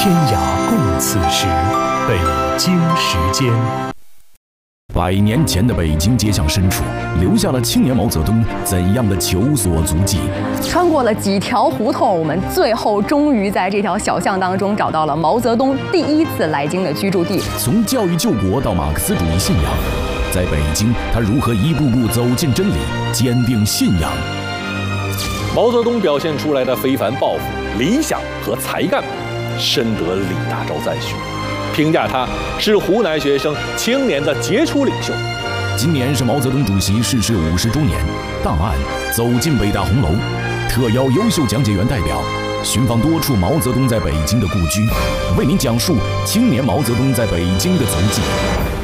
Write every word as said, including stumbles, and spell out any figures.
天涯共此时，北京时间。 百年前的北京街巷深处，留下了青年毛泽东怎样的求索足迹？ 穿过了几条胡同，我们最后终于在这条小巷当中找到了毛泽东第一次来京的居住地。 从教育救国到马克思主义信仰，在北京，他如何一步步走进真理，坚定信仰？ 毛泽东表现出来的非凡抱负、理想和才干，深得李大钊赞许，评价他是湖南学生青年的杰出领袖。 今年是毛泽东主席逝世五十周年，档案走进北大红楼，特邀优秀讲解员代表，寻访多处毛泽东在北京的故居，为您讲述青年毛泽东在北京的足迹。